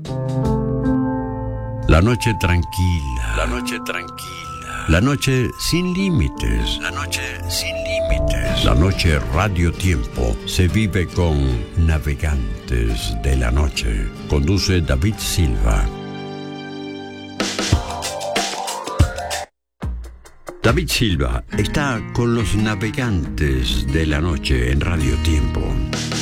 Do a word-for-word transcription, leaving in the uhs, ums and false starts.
La noche tranquila, la noche tranquila, la noche sin límites, la noche sin límites, la noche Radio Tiempo se vive con Navegantes de la Noche. Conduce David Silva. David Silva está con los Navegantes de la Noche en Radio Tiempo.